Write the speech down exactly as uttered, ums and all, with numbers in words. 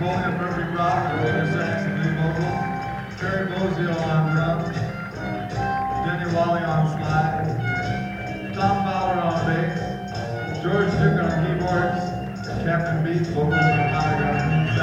Foley of Perfect Rock, Roger Sax and lead vocals, Terry Bozio on drums, Denny Wally on slide, Tom Fowler on bass, George Duke on keyboards, Captain Beat vocals on polygon.